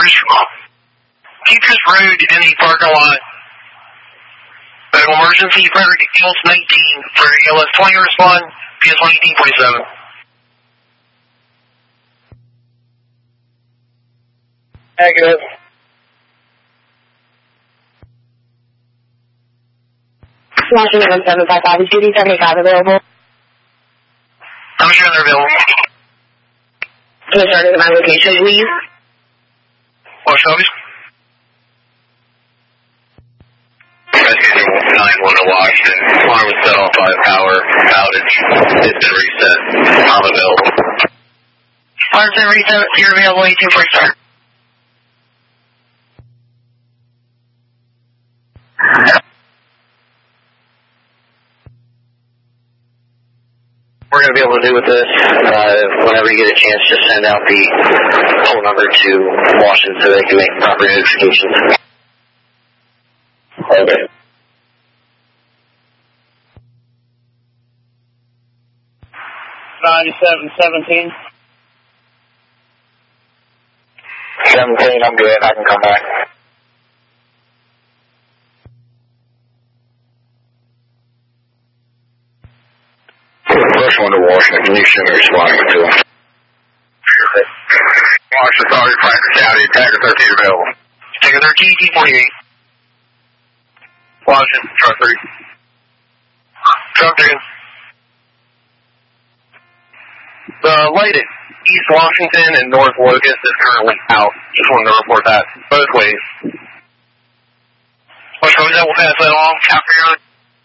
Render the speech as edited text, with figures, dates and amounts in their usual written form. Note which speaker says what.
Speaker 1: Teachers Road in the parking lot. Emergency fire details 19 for ELS 20 respond, PS 1847.
Speaker 2: Negative.
Speaker 3: Washington 1755 is duty 75 available.
Speaker 1: I'm sure they're available.
Speaker 3: Can you start at my location, please?
Speaker 1: Washington.
Speaker 2: 9-1 to Washington. Alarm was set off by a power outage. It's been reset. I'm available.
Speaker 1: Alarm's been reset. You're available 18 for start.
Speaker 2: We're going to be able to do with this, whenever you get a chance, just send out the phone number to Washington so they can make proper notifications. Okay.
Speaker 4: $97.17.
Speaker 2: 17, I'm good. I can come back. First one to Washington. Can you send me responding to him? Washington, sorry, Franklin County, Tiger 13 available.
Speaker 1: Tiger 13, T48.
Speaker 2: Washington, truck 3.
Speaker 1: Truck 3. The light at East Washington and North Locust is currently out. Just wanted to report that both ways. We'll pass that along. Copy.